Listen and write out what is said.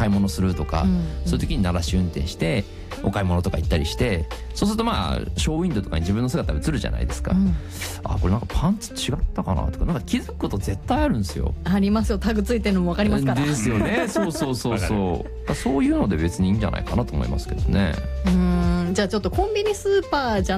買い物するとか、そういう時に鳴らし運転してお買い物とか行ったりして、そうするとまあショーウィンドウとかに自分の姿映るじゃないですか、あこれなんかパンツ違ったかなとか、なんか気づくこと絶対あるんですよ。 ありますよ、タグついてるのも分かりますから。 ですよね。そうそういうので別にいいんじゃないかなと思いますけどね。 じゃあちょっとコンビニスーパーじゃ